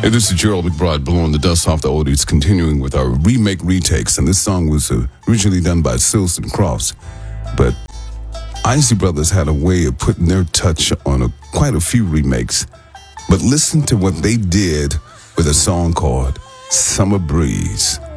Hey, this is Gerald McBride blowing the dust off the oldies, continuing with our remake retakes. And this song was originally done by Sills and Crofts, but Isley Brothers had a way of putting their touch on quite a few remakes. But listen to what they did with a song called Summer Breeze.